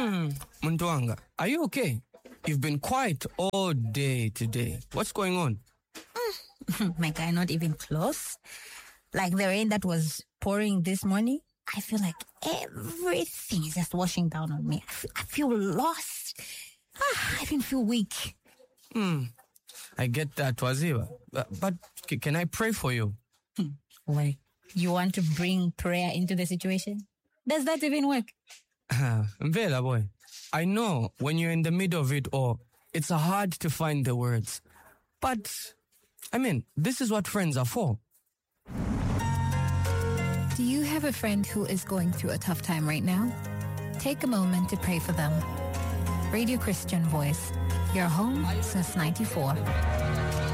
Muntuanga, are you okay? You've been quiet all day today. What's going on? My guy, not even close. Like the rain that was pouring this morning, I feel like everything is just washing down on me. I feel lost. I even feel weak. I get that, Waziba. But can I pray for you? Why? You want to bring prayer into the situation? Does that even work? Mvela, boy. I know when you're in the middle of it all, it's hard to find the words. But, I mean, this is what friends are for. Do you have a friend who is going through a tough time right now? Take a moment to pray for them. Radio Christian Voice, your home since '94.